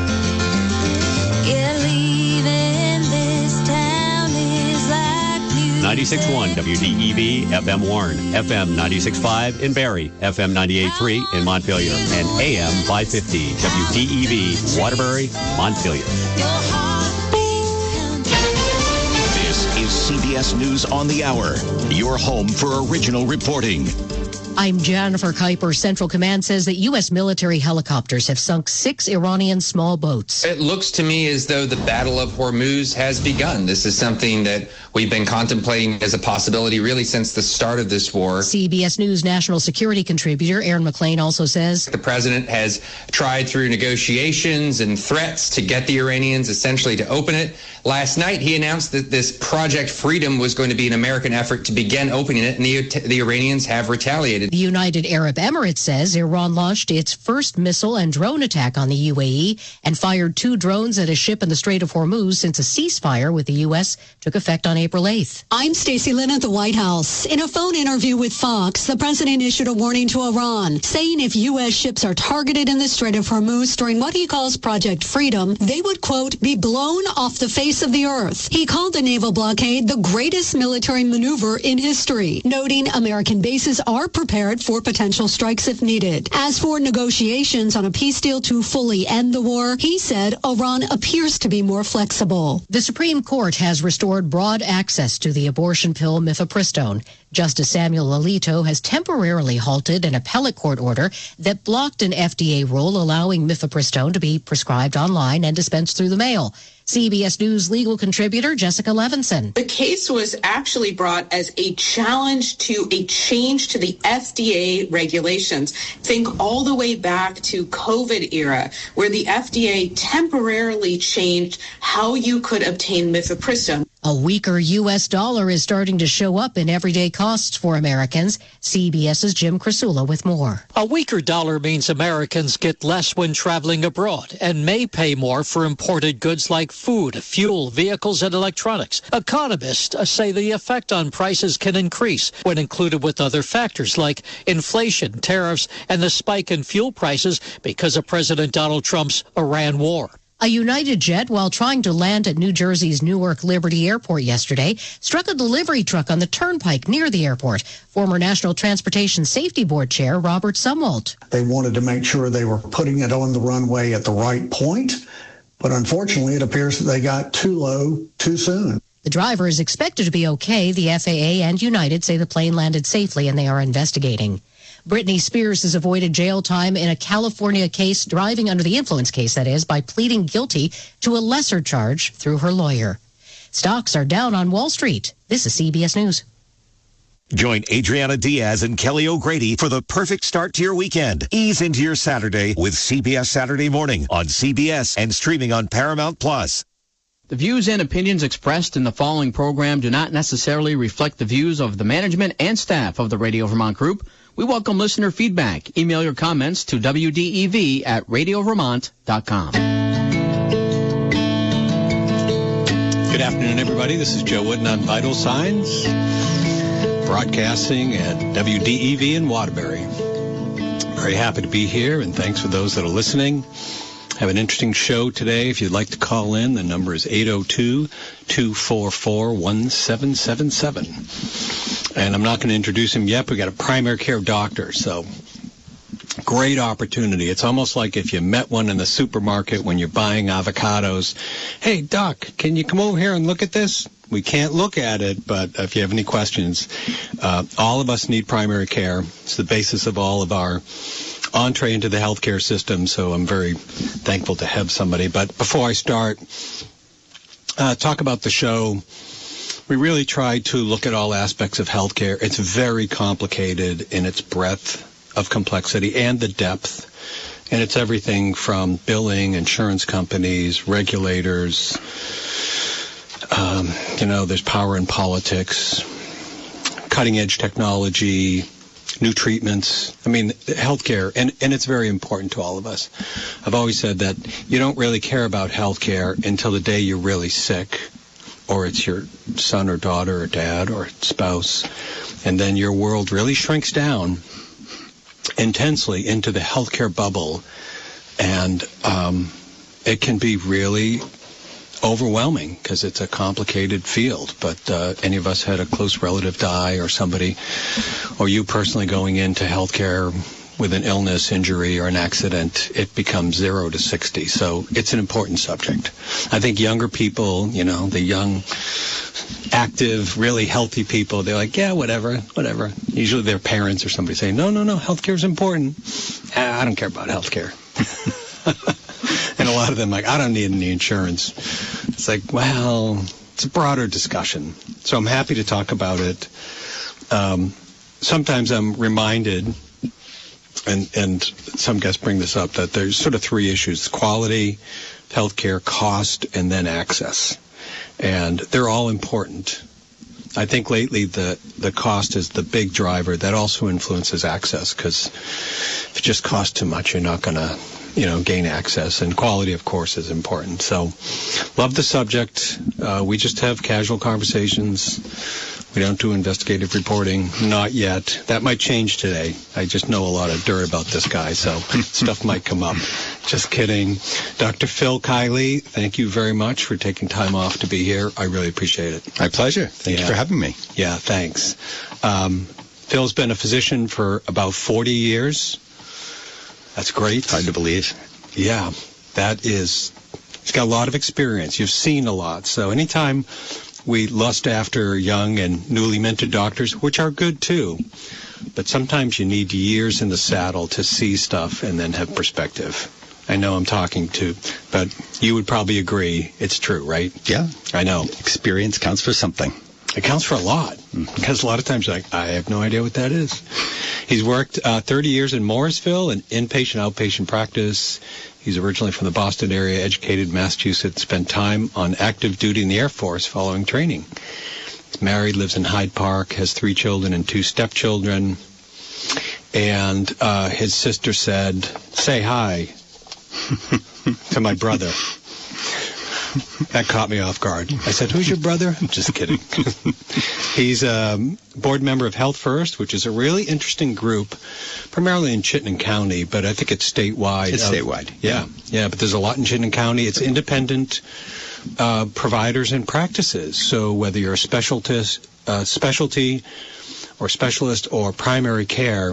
Yeah, leaving this town is like music. ninety-six point one W D E V F M Warren, F M ninety-six point five in Barrie, F M ninety-eight point three in Montpelier, and A M five fifty W D E V Waterbury, Montpelier. This is C B S News on the Hour, your home for original reporting. I'm Jennifer Kuiper. Central Command says that U S military helicopters have sunk six Iranian small boats. It looks to me as though the Battle of Hormuz has begun. This is something that we've been contemplating as a possibility really since the start of this war. C B S News national security contributor Aaron McLean also says the president has tried through negotiations and threats to get the Iranians essentially to open it. Last night, he announced that this Project Freedom was going to be an American effort to begin opening it, and the, the Iranians have retaliated. The United Arab Emirates says Iran launched its first missile and drone attack on the U A E and fired two drones at a ship in the Strait of Hormuz since a ceasefire with the U S took effect on April eighth. I'm Stacey Lynn at the White House. In a phone interview with Fox, the president issued a warning to Iran, saying if U S ships are targeted in the Strait of Hormuz during what he calls Project Freedom, they would, quote, be blown off the face of the earth. He called the naval blockade the greatest military maneuver in history, noting American bases are prepared for potential strikes if needed. As for negotiations on a peace deal to fully end the war, he said Iran appears to be more flexible. The Supreme Court has restored broad access to the abortion pill mifepristone. Justice Samuel Alito has temporarily halted an appellate court order that blocked an F D A rule allowing mifepristone to be prescribed online and dispensed through the mail. C B S News legal contributor Jessica Levinson. The case was actually brought as a challenge to a change to the F D A regulations. Think all the way back to COVID era, where the F D A temporarily changed how you could obtain mifepristone. A weaker U S dollar is starting to show up in everyday costs for Americans. CBS's Jim Krasula with more. A weaker dollar means Americans get less when traveling abroad and may pay more for imported goods like food, fuel, vehicles, and electronics. Economists say the effect on prices can increase when included with other factors like inflation, tariffs, and the spike in fuel prices because of President Donald Trump's Iran war. A United jet, while trying to land at New Jersey's Newark Liberty Airport yesterday, struck a delivery truck on the turnpike near the airport. Former National Transportation Safety Board Chair Robert Sumwalt. They wanted to make sure they were putting it on the runway at the right point, but unfortunately it appears that they got too low too soon. The driver is expected to be okay. The F A A and United say the plane landed safely and they are investigating. Britney Spears has avoided jail time in a California case, driving under the influence case, that is, by pleading guilty to a lesser charge through her lawyer. Stocks are down on Wall Street. This is C B S News. Join Adriana Diaz and Kelly O'Grady for the perfect start to your weekend. Ease into your Saturday with C B S Saturday Morning on C B S and streaming on Paramount Plus. The views and opinions expressed in the following program do not necessarily reflect the views of the management and staff of the Radio Vermont Group. We welcome listener feedback. Email your comments to W D E V at radio vermont dot com. Good afternoon, everybody. This is Joe Wooden on Vital Signs, broadcasting at W D E V in Waterbury. Very happy to be here, and thanks for those that are listening. Have an interesting show today. If you'd like to call in, the number is eight oh two, two four four, one seven seven seven. And I'm not going to introduce him yet. We got a primary care doctor, so great opportunity. It's almost like if you met one in the supermarket when you're buying avocados. Hey, doc, can you come over here and look at this? We can't look at it, but if you have any questions, uh, all of us need primary care. It's the basis of all of our entree into the healthcare system, so I'm very thankful to have somebody. But before I start, uh, talk about the show. We really tried to look at all aspects of healthcare. It's very complicated in its breadth of complexity and the depth. And it's everything from billing, insurance companies, regulators, um, you know, there's power in politics, cutting-edge technology, new treatments. I mean, healthcare, and, and it's very important to all of us. I've always said that you don't really care about healthcare until the day you're really sick, or it's your son or daughter or dad or spouse, and then your world really shrinks down intensely into the healthcare bubble, and um, it can be really overwhelming because it's a complicated field. But uh, any of us had a close relative die, or somebody, or you personally going into healthcare with an illness, injury, or an accident, it becomes zero to sixty. So it's an important subject. I think younger people, you know, the young, active, really healthy people, they're like, yeah, whatever, whatever. Usually their parents or somebody saying, no, no, no, healthcare is important. Ah, I don't care about healthcare. And a lot of them like, I don't need any insurance. It's like, well, it's a broader discussion. So I'm happy to talk about it. Um, sometimes I'm reminded, and, and some guests bring this up, that there's sort of three issues: quality, healthcare, cost, and then access. And they're all important. I think lately the, the cost is the big driver. That also influences access, because if it just costs too much, you're not going to, you know, gain access. And quality, of course, is important. So love the subject. Uh, we just have casual conversations. We don't do investigative reporting. Not yet. That might change today. I just know a lot of dirt about this guy, so stuff might come up. Just kidding. Doctor Phil Kiley, thank you very much for taking time off to be here. I really appreciate it. My pleasure. Thank Yeah. you for having me. Yeah, thanks. Um, Phil's been a physician for about forty years. That's great. Hard to believe. Yeah, that is, he's got a lot of experience. You've seen a lot. So anytime we lust after young and newly minted doctors, which are good too, but sometimes you need years in the saddle to see stuff and then have perspective. I know I'm talking to, but you would probably agree it's true, right? Yeah. I know. Experience counts for something. It counts for a lot, because a lot of times you're like, I have no idea what that is. He's worked uh, thirty years in Morrisville, an inpatient, outpatient practice. He's originally from the Boston area, educated in Massachusetts, spent time on active duty in the Air Force following training. He's married, lives in Hyde Park, has three children and two stepchildren. And uh, his sister said, say hi to my brother. That caught me off guard. I said, who's your brother? I'm just kidding. He's a board member of Health First, which is a really interesting group, primarily in Chittenden County, but I think it's statewide. It's Uh, statewide. Yeah, yeah, but there's a lot in Chittenden County. It's independent uh, providers and practices. So whether you're a specialist, uh, specialty or specialist or primary care,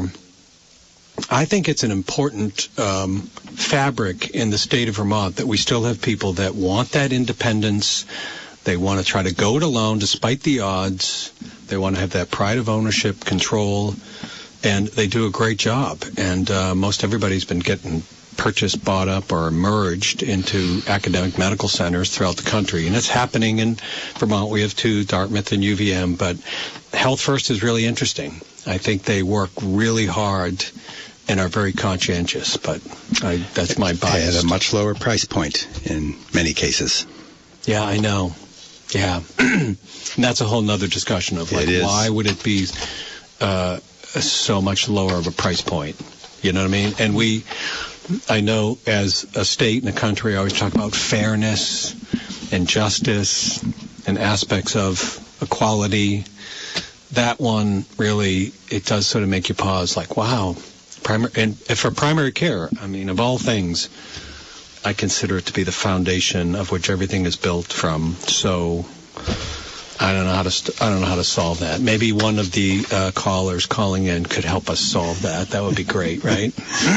I think it's an important um, fabric in the state of Vermont that we still have people that want that independence. They want to try to go it alone despite the odds. They want to have that pride of ownership, control, and they do a great job. And uh, most everybody's been getting purchased, bought up, or merged into academic medical centers throughout the country. And it's happening in Vermont. We have two, Dartmouth and U V M, but Health First is really interesting. I think they work really hard and are very conscientious, but I, that's my bias. At a much lower price point in many cases. Yeah, I know. Yeah. And that's a whole nother discussion of, like, It is. why would it be uh, so much lower of a price point? You know what I mean? And we, I know as a state and a country, I always talk about fairness and justice and aspects of equality. That one really, it does sort of make you pause, like, wow. Primary, and for primary care, I mean, of all things, I consider it to be the foundation of which everything is built from. So I don't know how to st- I don't know how to solve that. Maybe one of the uh, callers calling in could help us solve that. That would be great, right?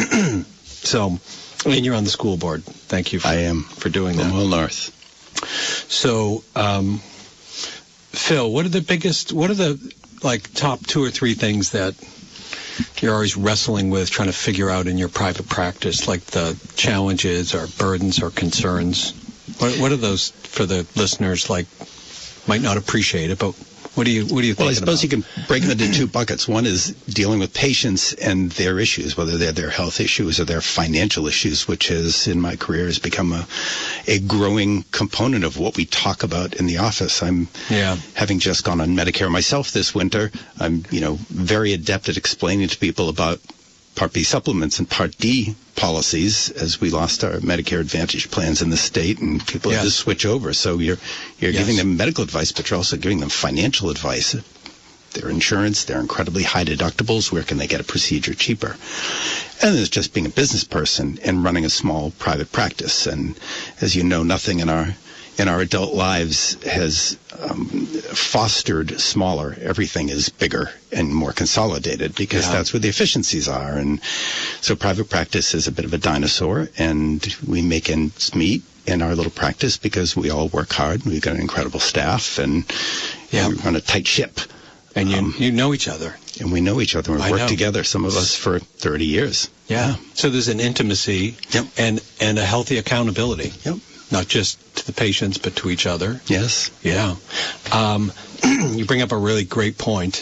So, and you're on the school board. Thank you for, I am for doing that. Well North. So, um, Phil, what are the biggest, what are the, like, top two or three things that you're always wrestling with, trying to figure out in your private practice, like the challenges or burdens or concerns? What, what are those for the listeners, like, might not appreciate it, but What do you What do you think? Well, I suppose about? you can break them into two buckets. One is dealing with patients and their issues, whether they're their health issues or their financial issues, which has, in my career, has become a, a growing component of what we talk about in the office. I'm yeah. having just gone on Medicare myself this winter. I'm, you know, very adept at explaining to people about Part B supplements and Part D policies as we lost our Medicare Advantage plans in the state and people yes. had to switch over. So you're you're yes. giving them medical advice, but you're also giving them financial advice. Their insurance, their incredibly high deductibles, where can they get a procedure cheaper? And there's just being a business person and running a small private practice. And as you know, nothing in our in our adult lives has um, fostered smaller. Everything is bigger and more consolidated because yeah. that's where the efficiencies are. And so private practice is a bit of a dinosaur, and we make ends meet in our little practice because we all work hard. We've got an incredible staff, and yeah. we run a tight ship. And you um, you know each other. And we know each other. We've I worked know. together, some of us, for thirty years. Yeah. yeah. So there's an intimacy yep. and, and a healthy accountability. Yep. Not just to the patients, but to each other. Yes. Yeah. Um, you bring up a really great point.